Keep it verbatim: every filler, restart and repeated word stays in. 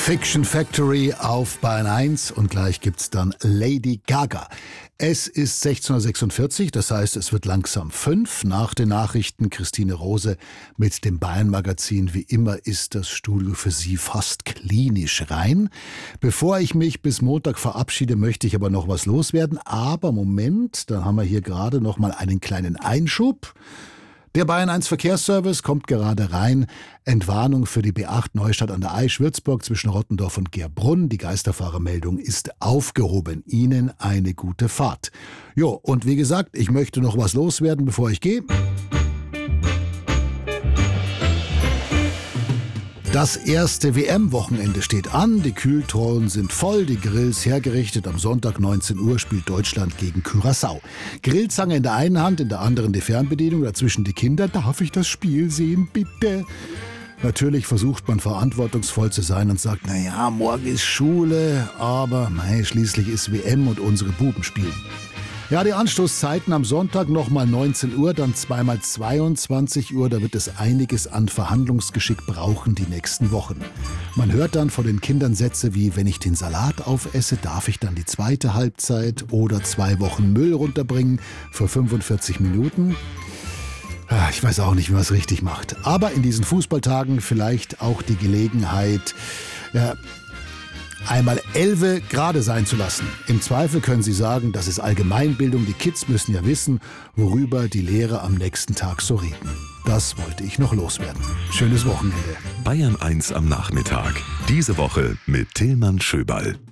Fiction Factory auf Bayern eins und gleich gibt's dann Lady Gaga. Es ist sechzehn Uhr sechsundvierzig, das heißt, es wird langsam fünf. Nach den Nachrichten Christine Rose mit dem Bayern-Magazin. Wie immer ist das Studio für Sie fast klinisch rein. Bevor ich mich bis Montag verabschiede, möchte ich aber noch was loswerden. Aber Moment, da haben wir hier gerade noch mal einen kleinen Einschub. Der Bayern eins Verkehrsservice kommt gerade rein. Entwarnung für die B acht Neustadt an der Aisch, Würzburg zwischen Rottendorf und Gerbrunn. Die Geisterfahrermeldung ist aufgehoben. Ihnen eine gute Fahrt. Jo, und wie gesagt, ich möchte noch was loswerden, bevor ich gehe. Das erste W M-Wochenende steht an, die Kühltruhen sind voll, die Grills hergerichtet. Am Sonntag neunzehn Uhr spielt Deutschland gegen Curaçao. Grillzange in der einen Hand, in der anderen die Fernbedienung, dazwischen die Kinder. Darf ich das Spiel sehen, bitte? Natürlich versucht man verantwortungsvoll zu sein und sagt, naja, morgen ist Schule, aber mei, schließlich ist W M und unsere Buben spielen. Ja, die Anstoßzeiten am Sonntag nochmal neunzehn Uhr, dann zweimal zweiundzwanzig Uhr. Da wird es einiges an Verhandlungsgeschick brauchen die nächsten Wochen. Man hört dann von den Kindern Sätze wie, wenn ich den Salat aufesse, darf ich dann die zweite Halbzeit oder zwei Wochen Müll runterbringen für fünfundvierzig Minuten. Ich weiß auch nicht, wie man es richtig macht. Aber in diesen Fußballtagen vielleicht auch die Gelegenheit, ja, einmal elfe gerade sein zu lassen. Im Zweifel können Sie sagen, das ist Allgemeinbildung. Die Kids müssen ja wissen, worüber die Lehrer am nächsten Tag so reden. Das wollte ich noch loswerden. Schönes Wochenende. Bayern eins am Nachmittag. Diese Woche mit Tillmann Schöberl.